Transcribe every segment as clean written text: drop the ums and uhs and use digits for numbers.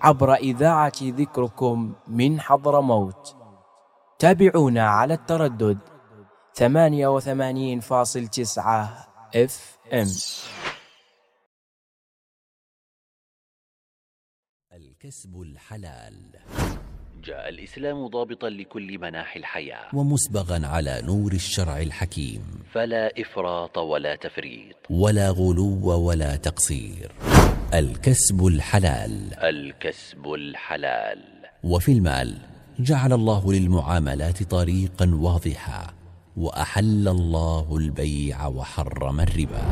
عبر إذاعة ذكركم من حضرموت. تابعونا على التردد 88.9 FM. الكسب الحلال. جاء الإسلام ضابطا لكل مناحي الحياة ومسبغا على نور الشرع الحكيم، فلا إفراط ولا تفريط ولا غلو ولا تقصير. الكسب الحلال. الكسب الحلال. وفي المال جعل الله للمعاملات طريقا واضحا، وأحل الله البيع وحرم الربا.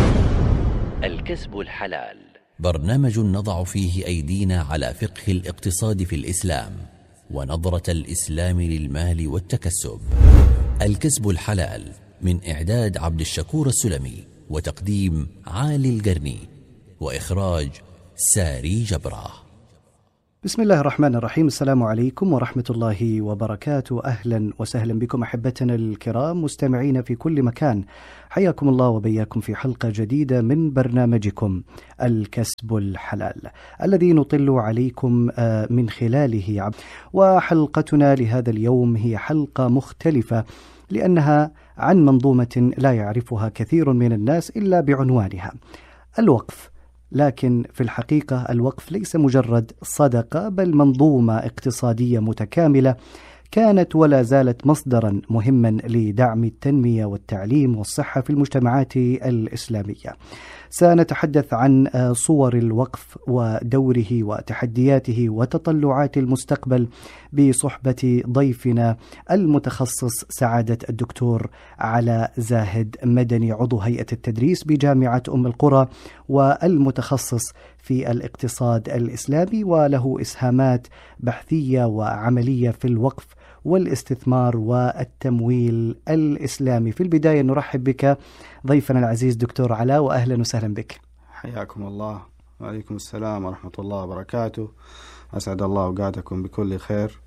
الكسب الحلال برنامج نضع فيه أيدينا على فقه الاقتصاد في الإسلام ونظرة الإسلام للمال والتكسب. الكسب الحلال من إعداد عبد الشكور السلمي، وتقديم عالي القرني، وإخراج ساري جبرة. بسم الله الرحمن الرحيم. السلام عليكم ورحمة الله وبركاته. أهلا وسهلا بكم أحبتنا الكرام مستمعين في كل مكان، حياكم الله وبياكم في حلقة جديدة من برنامجكم الكسب الحلال الذي نطل عليكم من خلاله. وحلقتنا لهذا اليوم هي حلقة مختلفة لأنها عن منظومة لا يعرفها كثير من الناس إلا بعنوانها الوقف. لكن في الحقيقة الوقف ليس مجرد صدقة، بل منظومة اقتصادية متكاملة كانت ولا زالت مصدرا مهما لدعم التنمية والتعليم والصحة في المجتمعات الإسلامية. سنتحدث عن صور الوقف ودوره وتحدياته وتطلعات المستقبل بصحبة ضيفنا المتخصص سعادة الدكتور علاء زاهد مدني، عضو هيئة التدريس بجامعة أم القرى والمتخصص في الاقتصاد الإسلامي، وله إسهامات بحثية وعملية في الوقف والاستثمار والتمويل الإسلامي. في البداية نرحب بك ضيفنا العزيز دكتور علاء، وأهلا وسهلا بك. حياكم الله. وعليكم السلام ورحمة الله وبركاته. أسعد الله أوقاتكم بكل خير.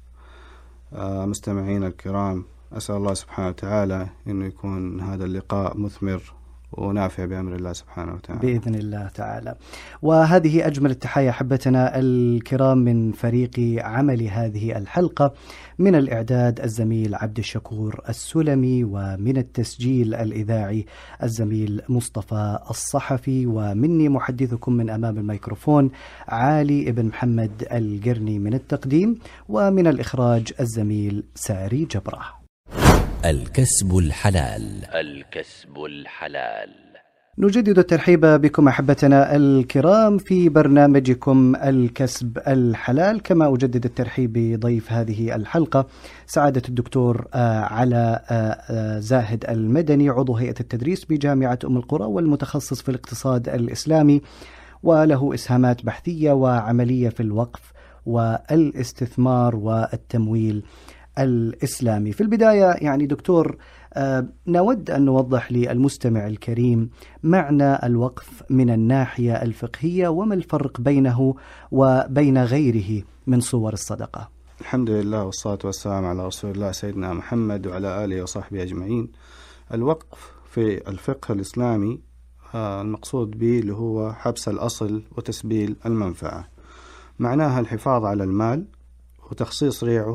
مستمعين الكرام، أسأل الله سبحانه وتعالى أنه يكون هذا اللقاء مثمر ونافع بأمر الله سبحانه وتعالى بإذن الله تعالى. وهذه أجمل التحايا أحبتنا الكرام من فريق عمل هذه الحلقة، من الإعداد الزميل عبد الشكور السلمي، ومن التسجيل الإذاعي الزميل مصطفى الصحفي، ومني محدثكم من أمام الميكروفون عالي ابن محمد القرني من التقديم، ومن الإخراج الزميل ساري جبرة. الكسب الحلال. الكسب الحلال. نجدد الترحيب بكم أحبتنا الكرام في برنامجكم الكسب الحلال، كما أجدد الترحيب بضيف هذه الحلقة سعادة الدكتور علاء زاهد المدني، عضو هيئة التدريس بجامعة أم القرى والمتخصص في الاقتصاد الإسلامي، وله إسهامات بحثية وعملية في الوقف والاستثمار والتمويل الإسلامي. في البداية يعني دكتور، نود أن نوضح للمستمع الكريم معنى الوقف من الناحية الفقهية، وما الفرق بينه وبين غيره من صور الصدقة. الحمد لله والصلاة والسلام على رسول الله سيدنا محمد وعلى آله وصحبه أجمعين. الوقف في الفقه الإسلامي المقصود به اللي هو حبس الأصل وتسبيل المنفعة. معناها الحفاظ على المال وتخصيص ريعه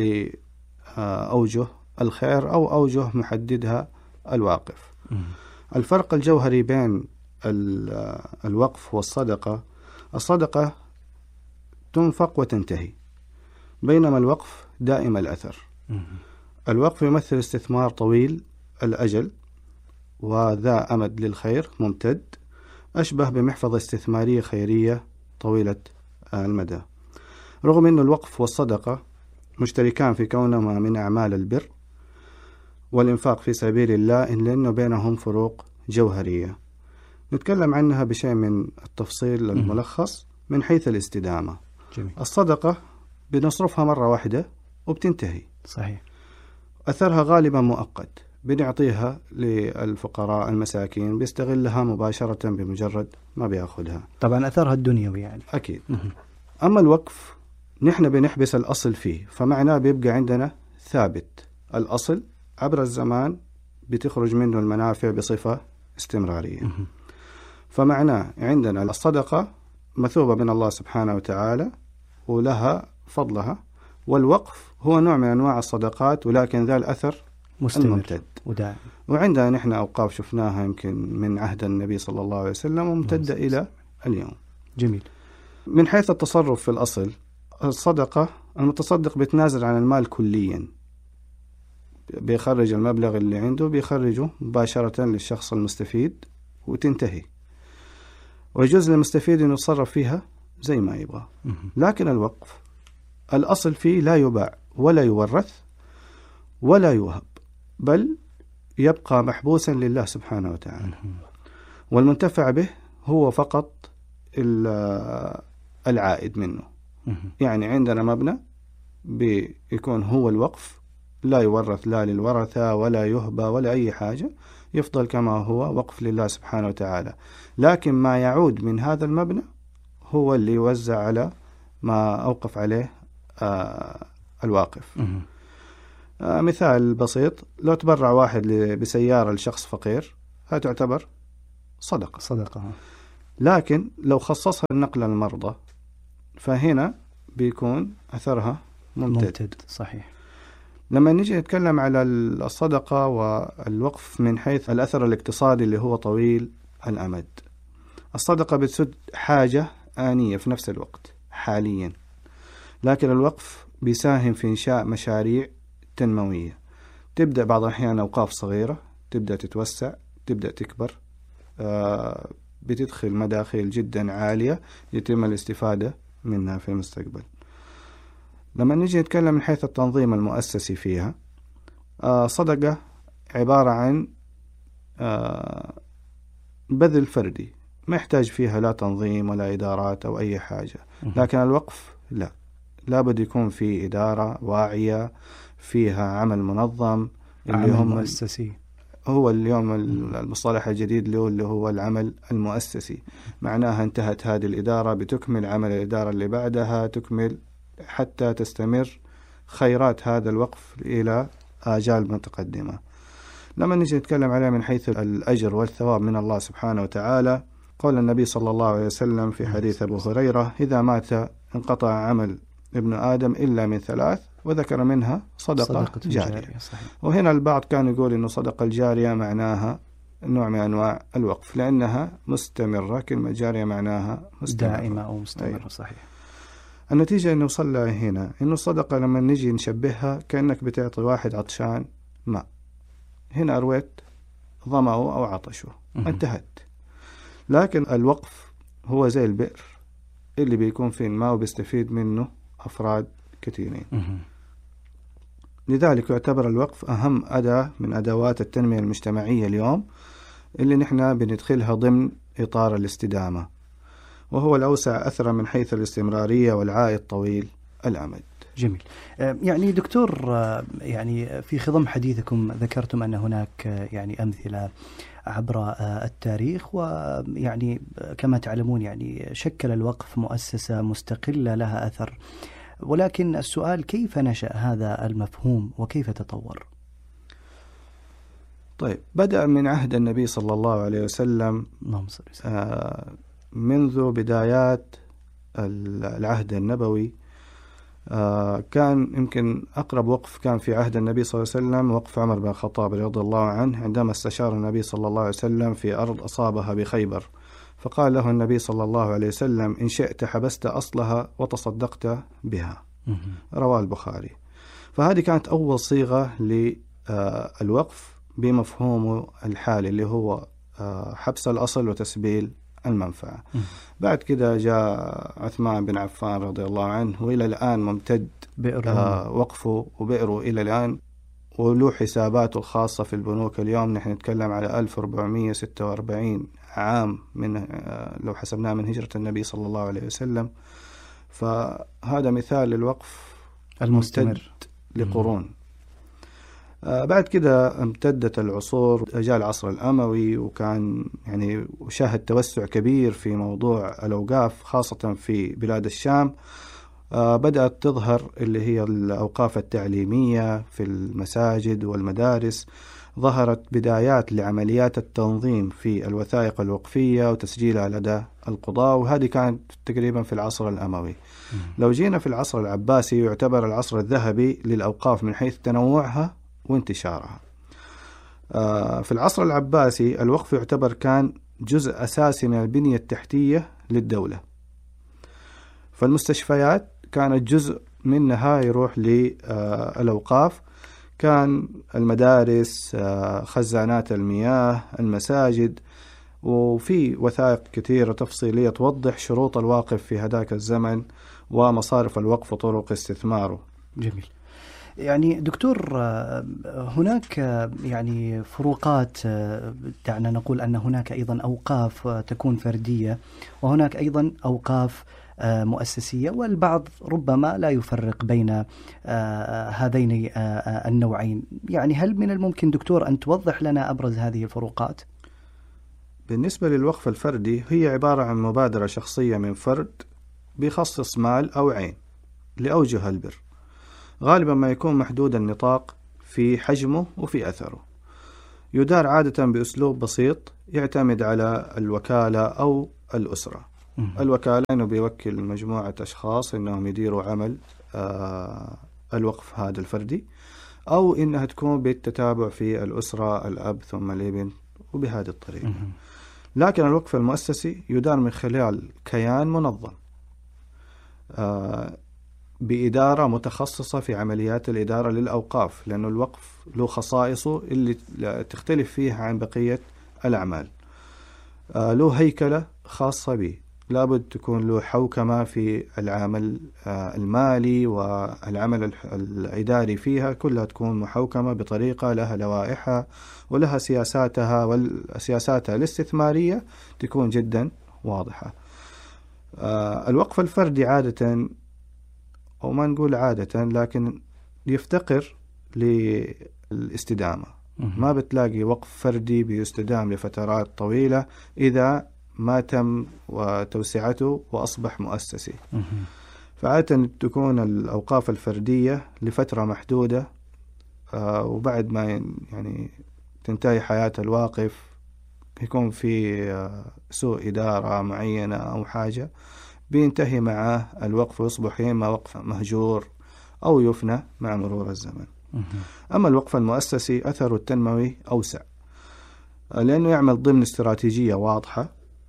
لأوجه الخير أو أوجه محددها الواقف. الفرق الجوهري بين الوقف والصدقة: الصدقة تنفق وتنتهي، بينما الوقف دائم الأثر. الوقف يمثل استثمار طويل الأجل وذا أمد للخير ممتد، أشبه بمحفظة استثمارية خيرية طويلة المدى. رغم أن الوقف والصدقة مشتركان في كونهما من أعمال البر والإنفاق في سبيل الله، إلا أنه بينهم فروق جوهرية نتكلم عنها بشيء من التفصيل الملخص من حيث الاستدامة. جميل. الصدقة بنصرفها مرة واحدة وبتنتهي، صحيح. أثرها غالبا مؤقت، بنعطيها للفقراء المساكين بيستغلها مباشرة بمجرد ما بيأخذها، طبعا أثرها الدنيوي يعني. أكيد. أما الوقف نحن بنحبس الأصل فيه، فمعناه بيبقى عندنا ثابت الأصل عبر الزمان، بتخرج منه المنافع بصفة استمرارية. فمعناه عندنا الصدقة مثوبة من الله سبحانه وتعالى ولها فضلها. والوقف هو نوع من أنواع الصدقات، ولكن ذا الأثر الممتد ودائم. وعندنا نحن أوقاف شفناها يمكن من عهد النبي صلى الله عليه وسلم وممتدة إلى اليوم. جميل. من حيث التصرف في الأصل، الصدقة المتصدق بيتنازل عن المال كليا، بيخرج المبلغ اللي عنده بيخرجه مباشرة للشخص المستفيد وتنتهي، ويجوز للمستفيد أن يتصرف فيها زي ما يبغى. لكن الوقف الأصل فيه لا يباع ولا يورث ولا يوهب، بل يبقى محبوسا لله سبحانه وتعالى، والمنتفع به هو فقط العائد منه. يعني عندنا مبنى بيكون هو الوقف، لا يورث لا للورثة ولا يهبى ولا أي حاجة، يفضل كما هو وقف لله سبحانه وتعالى. لكن ما يعود من هذا المبنى هو اللي يوزع على ما أوقف عليه الواقف. مثال بسيط، لو تبرع واحد بسيارة لشخص فقير، هذا تعتبر صدقة. لكن لو خصصها النقل للمرضى فهنا بيكون أثرها ممتد. صحيح. لما نيجي نتكلم على الصدقة والوقف من حيث الأثر الاقتصادي اللي هو طويل الأمد، الصدقة بتسد حاجة آنية في نفس الوقت حاليا، لكن الوقف بيساهم في إنشاء مشاريع تنموية، تبدأ بعض الأحيان أوقاف صغيرة، تبدأ تتوسع، تبدأ تكبر، بتدخل مداخيل جدا عالية يتم الاستفادة منها في المستقبل. لما نيجي نتكلم من حيث التنظيم المؤسسي فيها، صدقة عبارة عن بذل فردي، ما يحتاج فيها لا تنظيم ولا إدارات أو أي حاجة. لكن الوقف لابد يكون في إدارة واعية فيها عمل منظم، اللي هم مؤسسي. هو اليوم المصطلح الجديد اللي هو العمل المؤسسي، معناها انتهت هذه الإدارة بتكمل عمل الإدارة اللي بعدها، تكمل حتى تستمر خيرات هذا الوقف إلى آجال متقدمة. لما نجي نتكلم عليه من حيث الأجر والثواب من الله سبحانه وتعالى، قال النبي صلى الله عليه وسلم في حديث أبو هريرة: إذا مات انقطع عمل ابن آدم إلا من ثلاث، وذكر منها صدقة جارية. وهنا البعض كان يقول إنه صدقة الجارية معناها نوع من أنواع الوقف، لأنها مستمرة، كلمة جارية معناها مستمرة دائمة أو مستمرة. أيوة. صحيح. النتيجة إنه نوصل لها هنا إنه الصدقة لما نجي نشبهها كأنك بتعطي واحد عطشان ماء، هنا أرويت ظمأه أو عطشه، انتهت. لكن الوقف هو زي البئر اللي بيكون فيه الماء وبيستفيد منه أفراد كثيرين. لذلك يعتبر الوقف أهم أداة من أدوات التنمية المجتمعية اليوم، اللي نحن بندخلها ضمن إطار الاستدامة، وهو الأوسع أثرا من حيث الاستمرارية والعائد طويل الأمد. جميل. يعني دكتور، يعني في خضم حديثكم ذكرتم أن هناك يعني أمثلة عبر التاريخ، ويعني كما تعلمون يعني شكل الوقف مؤسسة مستقلة لها أثر، ولكن السؤال: كيف نشأ هذا المفهوم وكيف تطور؟ طيب، بدأ من عهد النبي صلى الله عليه وسلم، منذ بدايات العهد النبوي. كان يمكن أقرب وقف كان في عهد النبي صلى الله عليه وسلم وقف عمر بن الخطاب رضي الله عنه، عندما استشار النبي صلى الله عليه وسلم في أرض أصابها بخيبر، فقال له النبي صلى الله عليه وسلم: إن شئت حبست أصلها وتصدقت بها. رواه البخاري. فهذه كانت أول صيغة للوقف بمفهومه الحالي، اللي هو حبس الأصل وتسبيل المنفعة. بعد كده جاء عثمان بن عفان رضي الله عنه، وإلى الآن ممتد وقفه وبئره إلى الآن، وله حساباته الخاصة في البنوك. اليوم نحن نتكلم على 1446 عام من لو حسبناه من هجرة النبي صلى الله عليه وسلم. فهذا مثال للوقف المستمر لقرون. بعد كده امتدت العصور، جاء العصر الأموي، وكان يعني شاهد توسع كبير في موضوع الأوقاف خاصة في بلاد الشام. بدأت تظهر اللي هي الأوقاف التعليمية في المساجد والمدارس، ظهرت بدايات لعمليات التنظيم في الوثائق الوقفية وتسجيلها لدى القضاء، وهذه كانت تقريبا في العصر الأموي. لو جينا في العصر العباسي يعتبر العصر الذهبي للأوقاف من حيث تنوعها وانتشارها. في العصر العباسي الوقف يعتبر كان جزء أساسي من البنية التحتية للدولة، فالمستشفيات كانت جزء منها يروح للأوقاف، كان المدارس، خزانات المياه، المساجد، وفي وثائق كثيرة تفصيلية توضح شروط الواقف في هذاك الزمن ومصارف الوقف وطرق استثماره. جميل. يعني دكتور، هناك يعني فروقات، دعنا نقول أن هناك أيضا أوقاف تكون فردية، وهناك أيضا أوقاف مؤسسية، والبعض ربما لا يفرق بين هذين النوعين. يعني هل من الممكن دكتور أن توضح لنا أبرز هذه الفروقات؟ بالنسبة للوقف الفردي هي عبارة عن مبادرة شخصية من فرد بيخصص مال أو عين لأوجه البر، غالبا ما يكون محدود النطاق في حجمه وفي أثره، يدار عادة بأسلوب بسيط يعتمد على الوكالة أو الأسرة. الوكالة إنه بيوكل مجموعة أشخاص إنهم يديروا عمل الوقف هذا الفردي، أو إنها تكون بالتتابع في الأسرة، الأب ثم الابن، وبهذه الطريقة. لكن الوقف المؤسسي يدار من خلال كيان منظم بإدارة متخصصة في عمليات الإدارة للأوقاف، لأنه الوقف له خصائصه اللي تختلف فيها عن بقية الأعمال. له هيكلة خاصة به، لابد تكون له حوكمة في العمل المالي والعمل الإداري فيها، كلها تكون محوكمة بطريقة لها لوائحها ولها سياساتها، والسياساتها الاستثمارية تكون جدا واضحة. الوقف الفردي عادة، أو ما نقول عادة، لكن يفتقر للاستدامة. ما بتلاقي وقف فردي بيستدام لفترات طويلة إذا ما تم وتوسعته وأصبح مؤسسي. فعادة تكون الأوقاف الفردية لفترة محدودة، وبعد ما يعني تنتهي حياة الواقف يكون في سوء إدارة معينة أو حاجة، بينتهي معه الوقف ويصبح إما وقف مهجور أو يفنى مع مرور الزمن. أما الوقف المؤسسي أثره التنموي أوسع، لأنه يعمل ضمن استراتيجية واضحة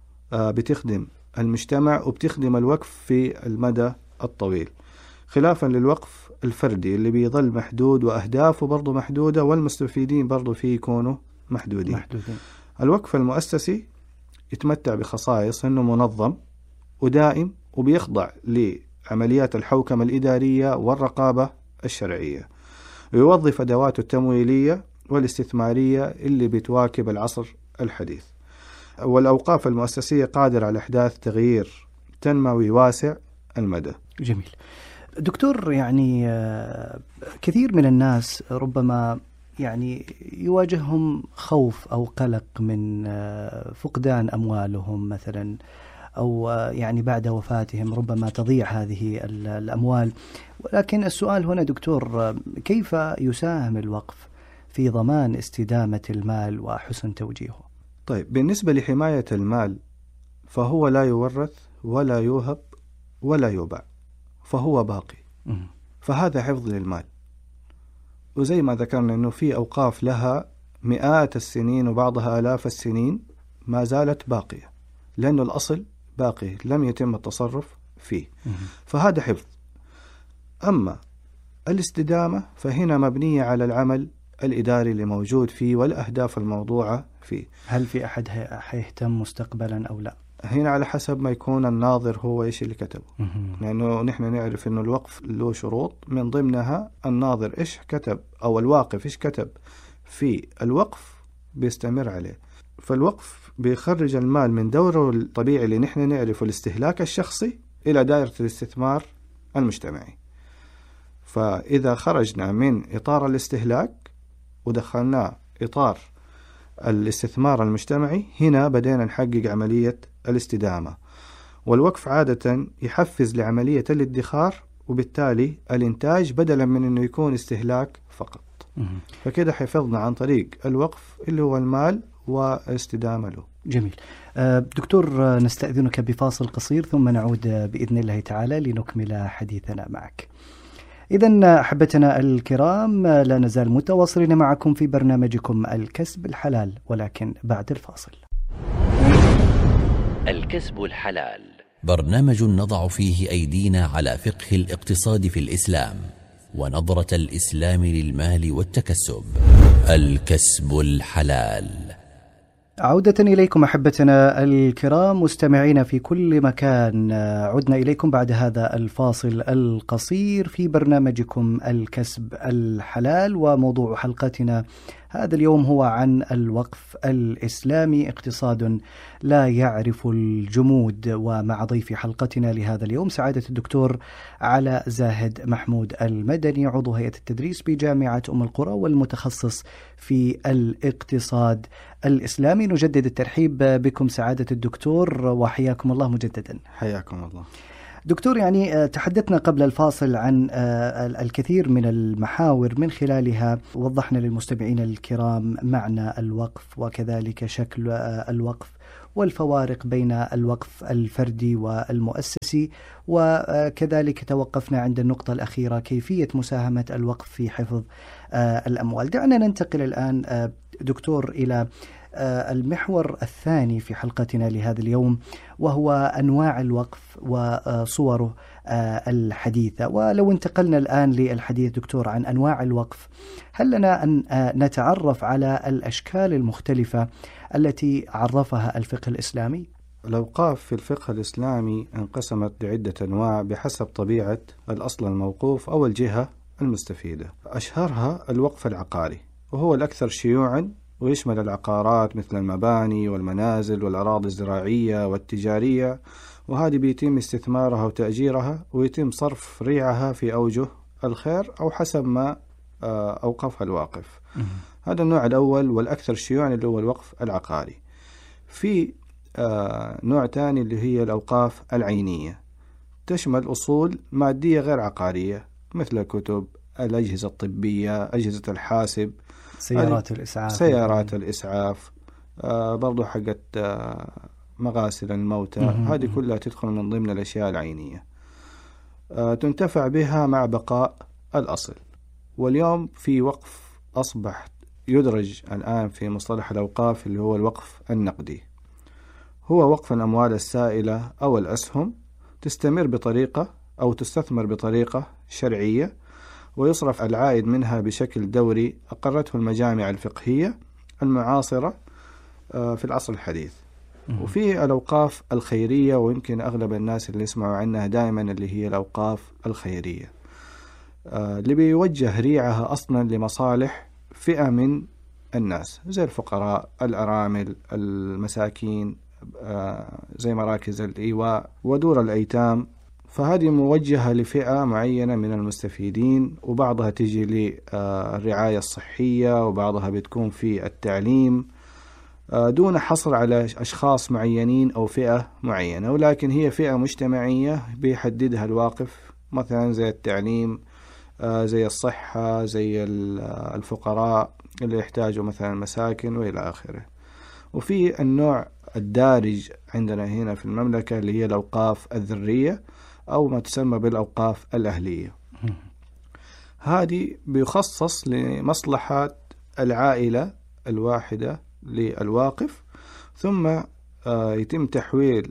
بتخدم المجتمع وبتخدم الوقف في المدى الطويل، خلافا للوقف الفردي اللي بيظل محدود وأهدافه برضو محدودة والمستفيدين برضو فيه يكونوا محدودين. الوقف المؤسسي يتمتع بخصائص أنه منظم ودائم، وبيخضع لعمليات الحوكمة الإدارية والرقابة الشرعية، ويوظف أدواته التمويلية والاستثمارية اللي بتواكب العصر الحديث. والأوقاف المؤسسية قادرة على إحداث تغيير تنموي واسع المدى. جميل. دكتور، يعني كثير من الناس ربما يعني يواجههم خوف أو قلق من فقدان أموالهم مثلا، أو يعني بعد وفاتهم ربما تضيع هذه الأموال. ولكن السؤال هنا دكتور، كيف يساهم الوقف في ضمان استدامة المال وحسن توجيهه؟ طيب، بالنسبة لحماية المال فهو لا يورث ولا يوهب ولا يباع، فهو باقي. فهذا حفظ للمال. وزي ما ذكرنا أنه في أوقاف لها مئات السنين وبعضها آلاف السنين ما زالت باقية، لأنه الأصل باقي لم يتم التصرف فيه، فهذا حفظ. أما الاستدامة فهنا مبنية على العمل الإداري اللي موجود فيه والأهداف الموضوعة فيه. هل في أحد حيهتم مستقبلا أو لا؟ هنا على حسب ما يكون الناظر هو إيش اللي كتبه، لأنه نحن نعرف أنه الوقف له شروط، من ضمنها الناظر إيش كتب أو الواقف إيش كتب في الوقف بيستمر عليه. فالوقف بيخرج المال من دوره الطبيعي اللي نحن نعرفه الاستهلاك الشخصي إلى دائرة الاستثمار المجتمعي. فإذا خرجنا من إطار الاستهلاك ودخلنا إطار الاستثمار المجتمعي، هنا بدينا نحقق عملية الاستدامة. والوقف عادة يحفز لعملية الادخار، وبالتالي الإنتاج بدلا من أنه يكون استهلاك فقط. فكده حفظنا عن طريق الوقف اللي هو المال واستدامة له. جميل. دكتور، نستأذنك بفاصل قصير ثم نعود بإذن الله تعالى لنكمل حديثنا معك. إذن أحبتنا الكرام، لا نزال متواصلين معكم في برنامجكم الكسب الحلال، ولكن بعد الفاصل. الكسب الحلال، برنامج نضع فيه أيدينا على فقه الاقتصاد في الإسلام ونظرة الإسلام للمال والتكسب. الكسب الحلال. عودة إليكم أحبتنا الكرام مستمعين في كل مكان، عدنا إليكم بعد هذا الفاصل القصير في برنامجكم الكسب الحلال، وموضوع حلقتنا هذا اليوم هو عن الوقف الإسلامي، اقتصاد لا يعرف الجمود. ومع ضيف حلقتنا لهذا اليوم سعادة الدكتور علاء زاهد محمود المدني، عضو هيئة التدريس بجامعة أم القرى والمتخصص في الاقتصاد الإسلامي. نجدد الترحيب بكم سعادة الدكتور وحياكم الله مجددا. حياكم الله دكتور. يعني تحدثنا قبل الفاصل عن الكثير من المحاور، من خلالها وضحنا للمستمعين الكرام معنى الوقف وكذلك شكل الوقف والفوارق بين الوقف الفردي والمؤسسي، وكذلك توقفنا عند النقطة الأخيرة كيفية مساهمة الوقف في حفظ الأموال. دعنا ننتقل الآن دكتور إلى المحور الثاني في حلقتنا لهذا اليوم، وهو أنواع الوقف وصوره الحديثة. ولو انتقلنا الآن للحديث دكتور عن أنواع الوقف، هل لنا أن نتعرف على الأشكال المختلفة التي عرفها الفقه الإسلامي؟ الأوقاف في الفقه الإسلامي انقسمت لعدة أنواع بحسب طبيعة الأصل الموقوف أو الجهة المستفيدة. أشهرها الوقف العقاري، وهو الأكثر شيوعا، ويشمل العقارات مثل المباني والمنازل والأراضي الزراعية والتجارية، وهذه بيتم استثمارها وتأجيرها ويتم صرف ريعها في أوجه الخير أو حسب ما أوقفها الواقف. هذا النوع الأول والأكثر شيوعا اللي هو الوقف العقاري. في نوع ثاني اللي هي الأوقاف العينية، تشمل أصول مادية غير عقارية مثل الكتب، الأجهزة الطبية، أجهزة الحاسب، سيارات الإسعاف، برضو حقت مغاسل الموتى. هذه كلها تدخل من ضمن الأشياء العينية، تنتفع بها مع بقاء الأصل. واليوم في وقف أصبح يدرج الآن في مصطلح الأوقاف اللي هو الوقف النقدي، هو وقف الأموال السائلة أو الأسهم تستمر بطريقة أو تستثمر بطريقة شرعية، ويصرف العائد منها بشكل دوري أقرته المجامع الفقهية المعاصرة في العصر الحديث. وفي الأوقاف الخيرية، ويمكن أغلب الناس اللي يسمعوا عنها دائما اللي هي الأوقاف الخيرية، اللي بيوجه ريعها أصلا لمصالح فئة من الناس زي الفقراء، الأرامل، المساكين، زي مراكز الإيواء ودور الأيتام. فهذه موجهة لفئة معينة من المستفيدين، وبعضها تجي للرعاية الصحية، وبعضها بتكون في التعليم، دون حصر على أشخاص معينين أو فئة معينة، ولكن هي فئة مجتمعية بيحددها الواقف، مثلا زي التعليم، زي الصحة، زي الفقراء اللي يحتاجوا مثلا مساكن وإلى آخره. وفي النوع الدارج عندنا هنا في المملكة اللي هي الأوقاف الذرية أو ما تسمى بالأوقاف الأهلية. هذه بيخصص لمصلحة العائلة الواحدة للواقف، ثم يتم تحويل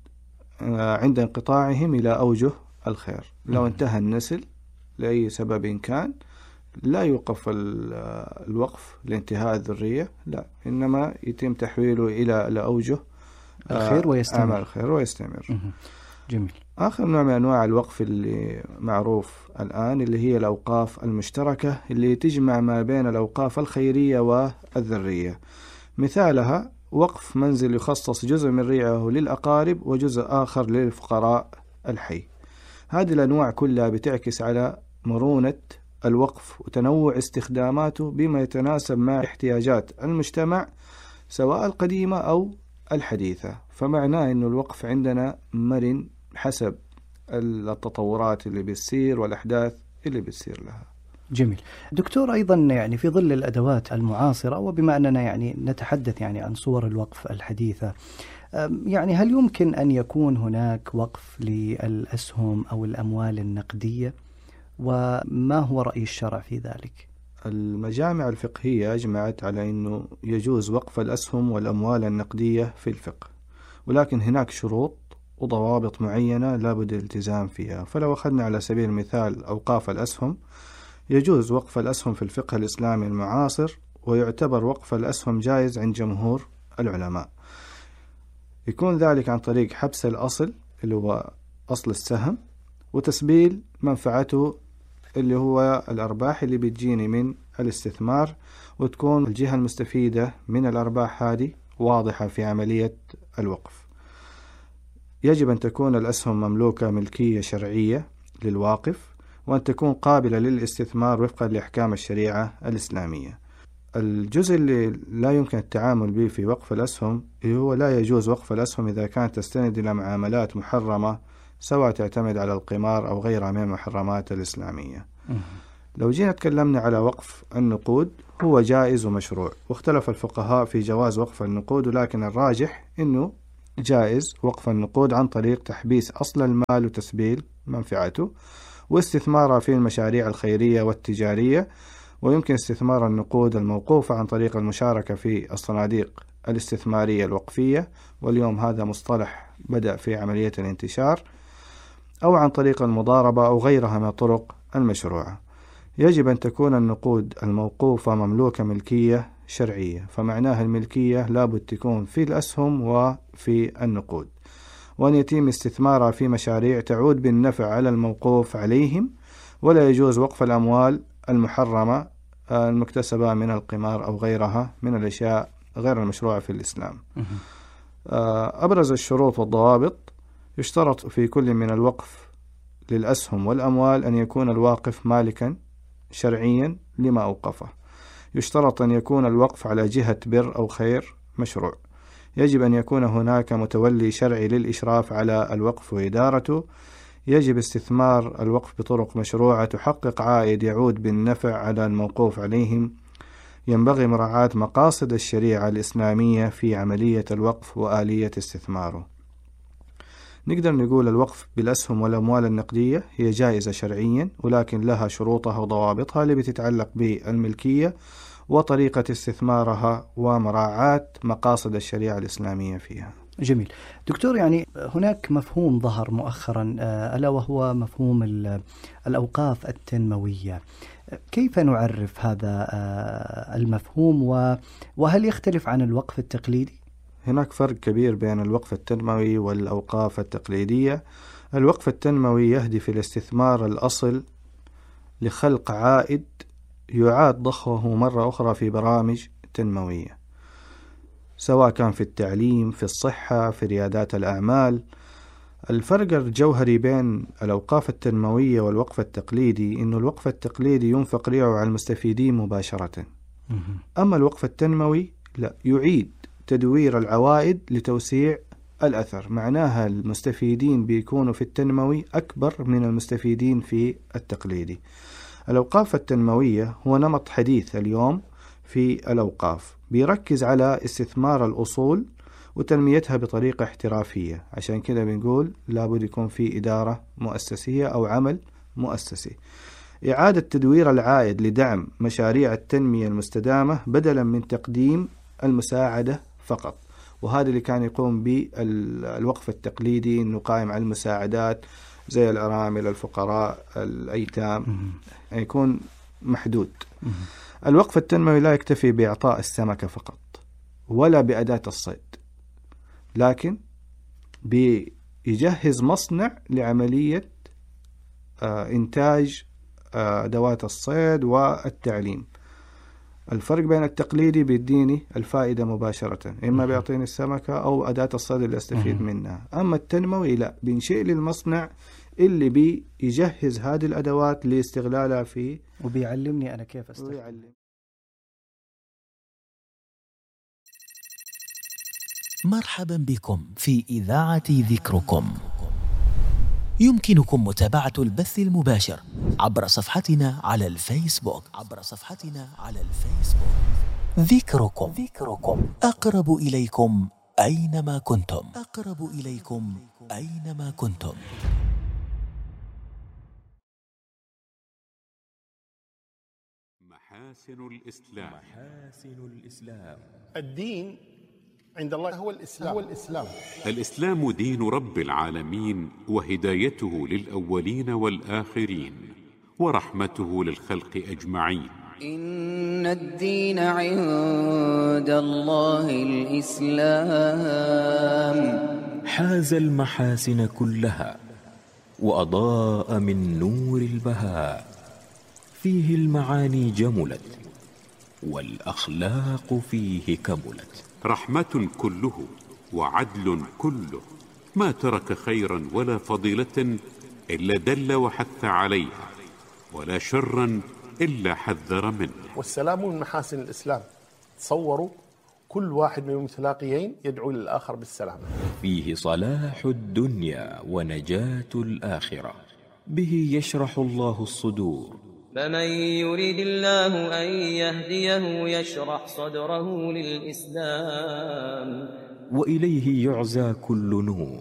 عند انقطاعهم إلى أوجه الخير. لو انتهى النسل لأي سبب كان، لا يوقف الوقف لانتهاء الذرية، لا، إنما يتم تحويله إلى أوجه الخير ويستمر. الخير ويستمر. جميل. آخر نوع من أنواع الوقف اللي معروف الآن اللي هي الأوقاف المشتركة، اللي تجمع ما بين الأوقاف الخيرية والذرية. مثالها وقف منزل يخصص جزء من ريعه للأقارب وجزء آخر للفقراء الحي. هذه الأنواع كلها بتعكس على مرونة الوقف وتنوع استخداماته بما يتناسب مع احتياجات المجتمع سواء القديمة أو الحديثة. فمعناه أن الوقف عندنا مرن حسب التطورات اللي بتصير والأحداث اللي بتصير لها. جميل. دكتور، أيضا يعني في ظل الأدوات المعاصرة، وبما أننا يعني نتحدث يعني عن صور الوقف الحديثة، يعني هل يمكن أن يكون هناك وقف للأسهم أو الأموال النقدية؟ وما هو رأي الشرع في ذلك؟ المجامع الفقهية أجمعت على أنه يجوز وقف الأسهم والأموال النقدية في الفقه، ولكن هناك شروط وضوابط معينة لابد الالتزام فيها. فلو أخذنا على سبيل المثال أوقاف الأسهم، يجوز وقف الأسهم في الفقه الإسلامي المعاصر، ويعتبر وقف الأسهم جائز عند جمهور العلماء. يكون ذلك عن طريق حبس الأصل اللي هو أصل السهم، وتسبيل منفعته اللي هو الأرباح اللي بتجيني من الاستثمار، وتكون الجهة المستفيدة من الأرباح هذه واضحة في عملية الوقف. يجب أن تكون الأسهم مملوكة ملكية شرعية للواقف، وأن تكون قابلة للاستثمار وفقا لأحكام الشريعة الإسلامية. الجزء اللي لا يمكن التعامل به في وقف الأسهم هو لا يجوز وقف الأسهم إذا كانت تستند إلى معاملات محرمة، سواء تعتمد على القمار أو غيرها من المحرمات الإسلامية. لو جينا تكلمنا على وقف النقود، هو جائز ومشروع، واختلف الفقهاء في جواز وقف النقود، ولكن الراجح أنه جائز وقف النقود عن طريق تحبيس أصل المال وتسبيل منفعته، واستثمارها في المشاريع الخيرية والتجارية. ويمكن استثمار النقود الموقوفة عن طريق المشاركة في الصناديق الاستثمارية الوقفية، واليوم هذا مصطلح بدأ في عملية الانتشار، أو عن طريق المضاربة أو غيرها من الطرق المشروعة. يجب أن تكون النقود الموقوفة مملوكة ملكية شرعية، فمعناها الملكية لابد تكون في الأسهم وفي النقود، وأن يتم استثمارها في مشاريع تعود بالنفع على الموقوف عليهم. ولا يجوز وقف الأموال المحرمة المكتسبة من القمار أو غيرها من الأشياء غير المشروعة في الإسلام. أبرز الشروط والضوابط: يشترط في كل من الوقف للأسهم والأموال أن يكون الواقف مالكا شرعيا لما أوقفه. يشترط أن يكون الوقف على جهة بر أو خير مشروع. يجب أن يكون هناك متولي شرعي للإشراف على الوقف وإدارته. يجب استثمار الوقف بطرق مشروعة تحقق عائد يعود بالنفع على الموقوف عليهم. ينبغي مراعاة مقاصد الشريعة الإسلامية في عملية الوقف وآلية استثماره. نقدر نقول الوقف بالأسهم والأموال النقدية هي جائزة شرعيا، ولكن لها شروطها وضوابطها اللي بتتعلق بالملكية وطريقة استثمارها ومراعاة مقاصد الشريعة الإسلامية فيها. جميل. دكتور، يعني هناك مفهوم ظهر مؤخرا ألا وهو مفهوم الأوقاف التنموية. كيف نعرف هذا المفهوم، وهل يختلف عن الوقف التقليدي؟ هناك فرق كبير بين الوقف التنموي والأوقاف التقليدية. الوقف التنموي يهدف إلى استثمار الأصل لخلق عائد يعاد ضخه مرة أخرى في برامج تنموية، سواء كان في التعليم، في الصحة، في ريادات الأعمال. الفرق الجوهري بين الأوقاف التنموية والوقف التقليدي إنه الوقف التقليدي ينفق ريعه على المستفيدين مباشرة، أما الوقف التنموي لا، يعيد تدوير العوائد لتوسيع الأثر. معناها المستفيدين بيكونوا في التنموي أكبر من المستفيدين في التقليدي. الأوقاف التنموية هو نمط حديث اليوم في الأوقاف، بيركز على استثمار الأصول وتنميتها بطريقة احترافية. عشان كده بنقول لابد يكون في إدارة مؤسسية أو عمل مؤسسي. إعادة تدوير العائد لدعم مشاريع التنمية المستدامة بدلا من تقديم المساعدة فقط، وهذا اللي كان يقوم به الوقف التقليدي، إنه قائم على المساعدات زي الأرامل، الفقراء، الأيتام، يكون محدود. الوقف التنموي لا يكتفي بإعطاء السمكة فقط ولا بأداة الصيد، لكن بيجهز مصنع لعملية إنتاج أدوات الصيد والتعليم. الفرق بين التقليدي بيديني الفائدة مباشرة، إما بيعطيني السمكة أو أداة الصيد اللي أستفيد منها. أما التنموي لا، بينشئ لي المصنع اللي بيجهز هذه الأدوات لاستغلالها في، وبيعلمني أنا كيف أستفيد. مرحبا بكم في إذاعة ذكركم. يمكنكم متابعة البث المباشر عبر صفحتنا على الفيسبوك. ذكركم أقرب إليكم أينما كنتم. محاسن الإسلام. الدين عند الله هو الإسلام. الإسلام دين رب العالمين، وهدايته للأولين والآخرين، ورحمته للخلق أجمعين. إن الدين عند الله الإسلام. حاز المحاسن كلها وأضاء من نور البهاء، فيه المعاني جملت والأخلاق فيه كملت. رحمة كله وعدل كله، ما ترك خيرا ولا فضيلة إلا دل وحث عليها، ولا شرا إلا حذر منه. والسلام من محاسن الإسلام. تصوروا كل واحد من المتلاقيين يدعو للآخر بالسلام. فيه صلاح الدنيا ونجاة الآخرة، به يشرح الله الصدور. فمن يريد الله أن يهديه يشرح صدره للإسلام، وإليه يعزى كل نور،